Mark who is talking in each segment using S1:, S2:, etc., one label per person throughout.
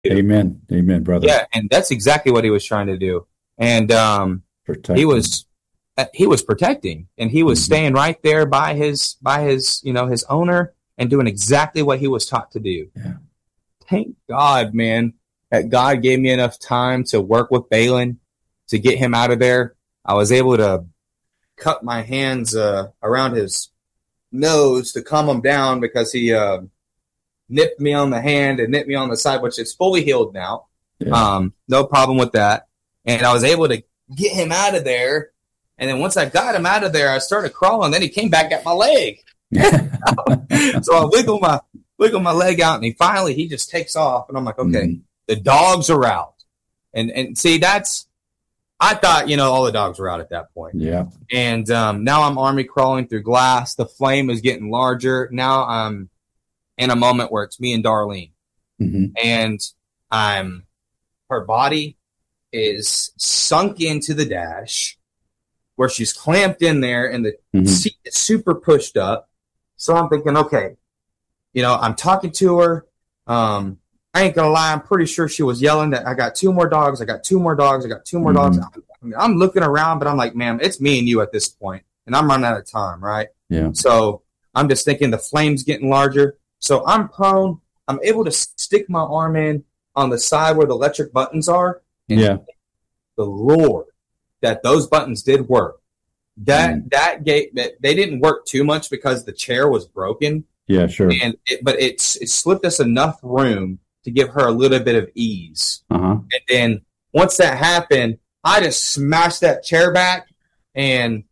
S1: Amen. Amen, brother.
S2: Yeah, and that's exactly what he was trying to do. And he was protecting, and he was staying right there by his his owner and doing exactly what he was taught to do.
S1: Yeah.
S2: Thank God, man, that God gave me enough time to work with Balin to get him out of there. I was able to cut my hands around his nose to calm him down because he nipped me on the hand and nipped me on the side, which is fully healed now. Yeah. No problem with that. And I was able to get him out of there. And then once I got him out of there, I started crawling. Then he came back at my leg. So I wiggled my leg out, and he just takes off. And I'm like, okay, the dogs are out. And see, I thought, all the dogs were out at that point.
S1: Yeah.
S2: And now I'm army crawling through glass. The flame is getting larger. Now I'm in a moment where it's me and Darlene. And her body is sunk into the dash where she's clamped in there, and the seat is super pushed up. So I'm thinking, okay, I'm talking to her. I ain't gonna lie, I'm pretty sure she was yelling that I got 2 more dogs. I got 2 more dogs. I got 2 more dogs. I'm looking around, but I'm like, ma'am, it's me and you at this point, and I'm running out of time, right?
S1: Yeah.
S2: So I'm just thinking the flame's getting larger. So I'm prone. I'm able to stick my arm in on the side where the electric buttons are. And the Lord, that those buttons did work. That they didn't work too much because the chair was broken.
S1: Yeah, sure.
S2: But it slipped us enough room to give her a little bit of ease. And then once that happened, I just smashed that chair back, and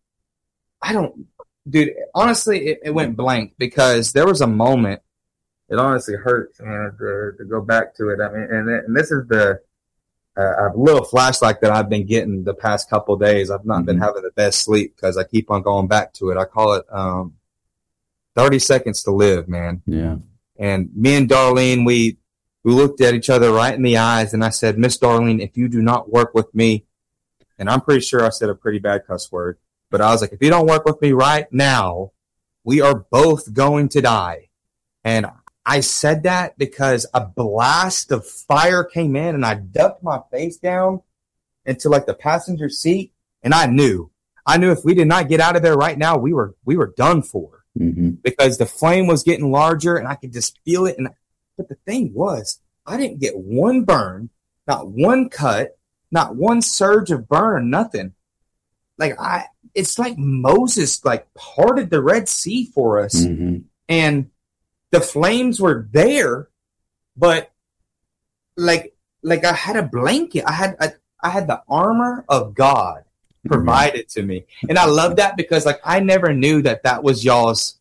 S2: honestly, it went blank because there was a moment. It honestly hurts, man, to go back to it. I mean, and this is a little flashlight that I've been getting the past couple of days. I've not been having the best sleep because I keep on going back to it. I call it 30 seconds to live, man.
S1: Yeah.
S2: And me and Darlene, we looked at each other right in the eyes, and I said, Miss Darlene, if you do not work with me, and I'm pretty sure I said a pretty bad cuss word, but I was like, if you don't work with me right now, we are both going to die. And I said that because a blast of fire came in, and I ducked my face down into like the passenger seat, and I knew if we did not get out of there right now, we were done for, because the flame was getting larger, and I could just feel it. But the thing was, I didn't get one burn, not one cut, not one surge of burn, nothing. It's like Moses parted the Red Sea for us, and the flames were there, but like I had a blanket. I had the armor of God provided to me, and I love that because I never knew that was y'all's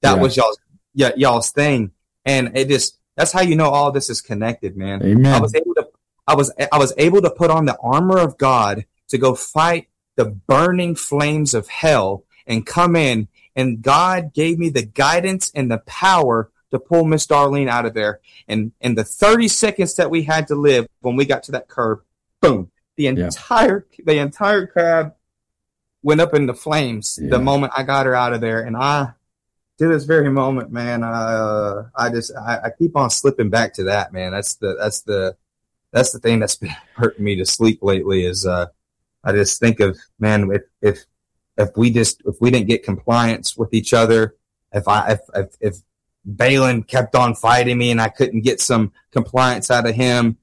S2: y'all's thing, and that's how all this is connected, man.
S1: Amen.
S2: I was able to put on the armor of God to go fight the burning flames of hell and come in, and God gave me the guidance and the power to pull Miss Darlene out of there. And in the 30 seconds that we had to live, when we got to that curb, boom, the entire cab went up in the flames the moment I got her out of there. And to this very moment, man, I keep on slipping back to that, man. That's the thing that's been hurting me to sleep lately is I just think of, man, if we didn't get compliance with each other, if Balin kept on fighting me and I couldn't get some compliance out of him,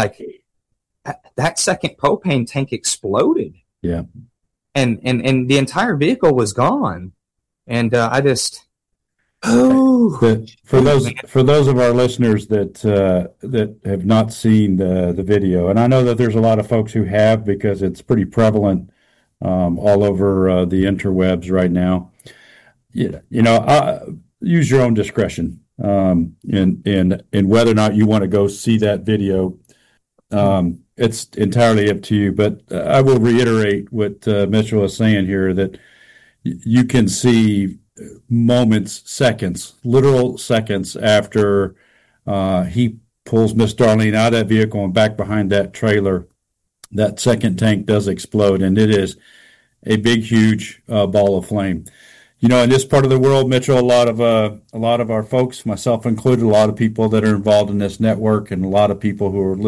S2: that second propane tank exploded.
S1: Yeah.
S2: And the entire vehicle was gone. And I just,
S1: for those of our listeners that have not seen the video, and I know that there's a lot of folks who have, because it's pretty prevalent all over the interwebs right now. Use your own discretion in whether or not you want to go see that video. It's entirely up to you. But I will reiterate what Mitchell is saying here, that you can see moments, seconds, literal seconds after he pulls Miss Darlene out of that vehicle and back behind that trailer, that second tank does explode, and it is a big, huge ball of flame. in this part of the world, Mitchell, a lot of our folks, myself included, a lot of people that are involved in this network, and a lot of people who are